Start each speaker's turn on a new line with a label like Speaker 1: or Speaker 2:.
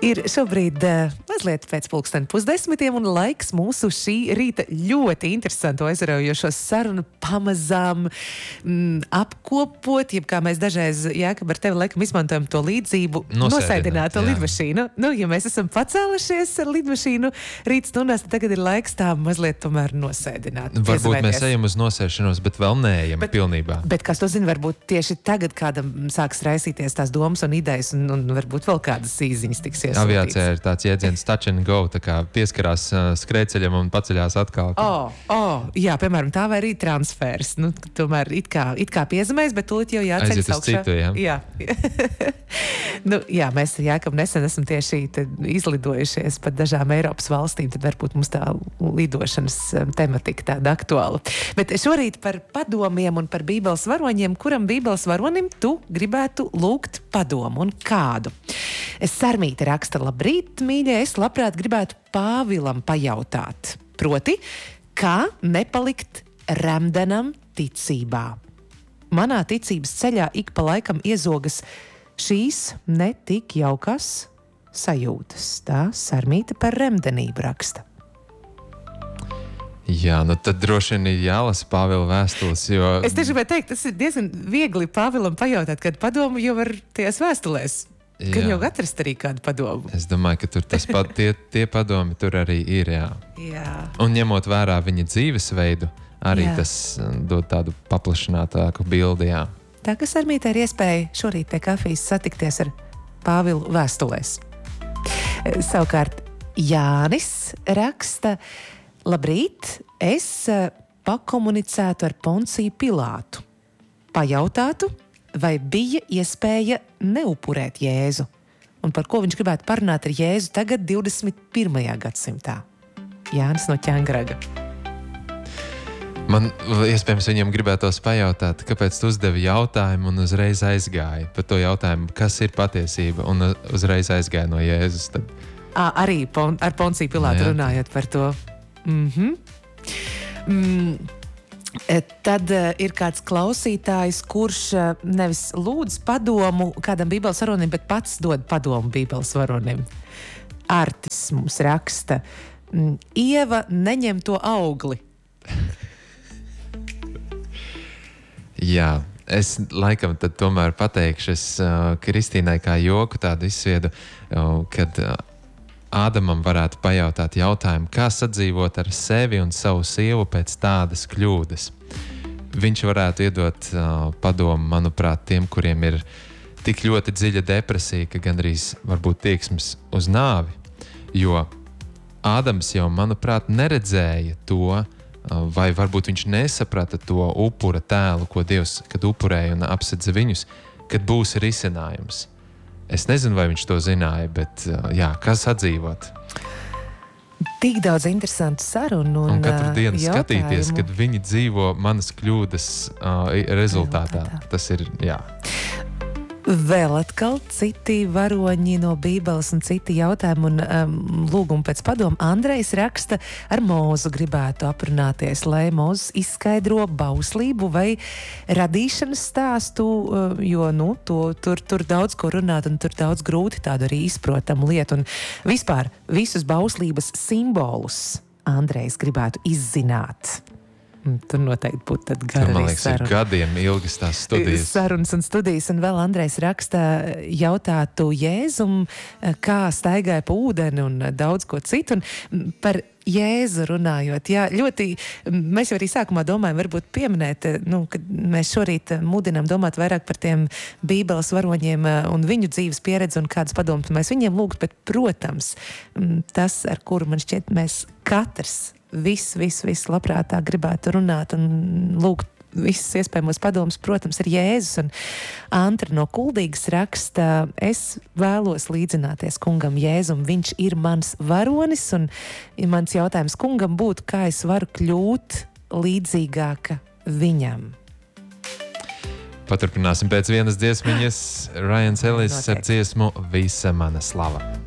Speaker 1: Ir šobrīd mazliet pēc 9:30 un laiks mūsu šī rīta ļoti interesantu aizraujošo sarunu pamazām apkopot, jeb kā mēs dažreiz, Jākab, ar tevi laikam izmantojam to līdzību, nosēdināto lidmašīnu. Nu, ja mēs esam pacēlušies ar lidmašīnu rīt stundās, tad tagad ir laiks tā mazliet tomēr nosēdināt.
Speaker 2: Varbūt mēs ejam uz nosēšanos, bet vēl neejam pilnībā.
Speaker 1: Bet kas to zina, varbūt tieši tagad kādam sāks raisīties tās domas un idejas un varbūt vēl kādas īziņas tiks iesūtītas.
Speaker 2: Aviācijā ir tāds jēdziens touch and go, tā kā pieskarās skrējceļam un paceļās atkal.
Speaker 1: Jā, piemēram, tā vai arī transfers. Nu, tomēr it kā piezemēs, bet tūlīt jau jāceļ
Speaker 2: aiziet uz citu, jā.
Speaker 1: Jā, mēs ar Jākabu nesen esam tieši izlidojušies pat dažām Eiropas valstīm, tad varbūt mums tā lidošanas tematika tāda aktuāla. Bet šorīt par padomiem un par bībeles varoņiem, kuram bībeles varonim tu gribētu lūgt padomu un kādu? Sarmīte raksta: labrīt, mīļie, es labprāt gribētu Pāvilam pajautāt. Proti, kā nepalikt remdenam ticībā? Manā ticības ceļā ik pa laikam iezogas šīs ne tik jaukās sajūtas. Tā Sarmīte par remdenību raksta.
Speaker 2: Jā, nu tad droši vien ir jālasa Pāvila vēstules, jo...
Speaker 1: Es tieši gribēju teikt, tas ir diezgan viegli Pāvilam pajautāt, kad padomu jau var tajās vēstulēs. Kad jau atrast arī kādu padomu.
Speaker 2: Es domāju, ka tur tie padomi tur arī ir,
Speaker 1: jā.
Speaker 2: Un ņemot vērā viņa dzīvesveidu, arī tas dod tādu paplašinātāku bildi, jā.
Speaker 1: Tā, ka Sarmītē ir iespēja šorīt pie kafijas satikties ar Pāvilu vēstulēs. Savukārt Jānis raksta: labrīt, es pakomunicētu ar Ponciju Pilātu. Pajautātu, vai bija iespēja neupurēt Jēzu, un par ko viņš gribētu parunāt ar Jēzu tagad 21. gadsimtā. Jānis no Ķengraga.
Speaker 2: Man iespējams viņam gribētos pajautāt, kāpēc tu uzdevi jautājumu un uzreiz aizgāji par to jautājumu, kas ir patiesība, un uzreiz aizgāja no Jēzus. Tad...
Speaker 1: Arī ar Ponciju Pilātu runājot par to. Tad ir kāds klausītājs, kurš nevis lūdz padomu kādam bībeles varonim, bet pats dod padomu bībeles varonim. Artis mums raksta: Ieva neņem to augli.
Speaker 2: Jā, es laikam tad tomēr pateikšu, es Kristīnai kā joku tādu izsviedu, kad Ādamam varētu pajautāt jautājumu, kā sadzīvot ar sevi un savu sievu pēc tādas kļūdas. Viņš varētu iedot padomu, manuprāt, tiem, kuriem ir tik ļoti dziļa depresija, ka gandrīz varbūt tieksmes uz nāvi, jo Ādams jau, manuprāt, neredzēja to, vai varbūt viņš nesaprata to upura tēlu, ko Dievs, kad upurēja un apsedza viņus, kad būs risinājums. Es nezinu, vai viņš to zināja, bet kā sadzīvot?
Speaker 1: Tik daudz interesantu sarunu un
Speaker 2: katru dienu
Speaker 1: jautājumu.
Speaker 2: Skatīties, kad viņi dzīvo manas kļūdas rezultātā. Tas ir,
Speaker 1: Vēl atkal citi varoņi no Bībeles un citi jautājumi un lūgumi pēc padomu. Andrejs raksta: ar Mūzu gribētu aprunāties, lai Mūzes izskaidro bauslību vai radīšanas stāstu, jo tur daudz ko runāt un tur daudz grūti tādu arī izprotamu lietu. Un vispār visus bauslības simbolus Andrejs gribētu izzināt. Tur noteikti būtu tad gara
Speaker 2: man liekas, ir gadiem ilgas tās studijas.
Speaker 1: Sarunas un studijas, un vēl Andrejs raksta: jautātu Jēzum, kā staigāja pa ūdeni un daudz ko citu. Un par Jēzu runājot, ļoti, mēs jau arī sākumā domājam varbūt pieminēt, kad mēs šorīt mudinām domāt vairāk par tiem bībeles varoņiem un viņu dzīves pieredzi un kādas padomas mēs viņiem lūgt, bet, protams, tas, ar kuru man šķiet mēs katrs viss labprātāk gribētu runāt un lūgt visus iespējamos padomus, protams, ir Jēzus. Un Antra no Kuldīgas raksta: es vēlos līdzināties kungam Jēzum, viņš ir mans varonis, un mans jautājums kungam būtu, kā es varu kļūt līdzīgāka viņam.
Speaker 2: Paturpināsim pēc vienas dziesmiņas. Ryan Ellis ar dziesmu Visa mana slava.